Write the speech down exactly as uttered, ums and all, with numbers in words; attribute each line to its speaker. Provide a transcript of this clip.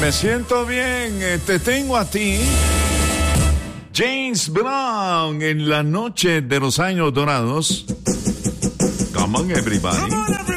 Speaker 1: Me siento bien. Eh, Te tengo a ti, James Brown, en la noche de los años dorados. Come on, everybody. Come on, everybody.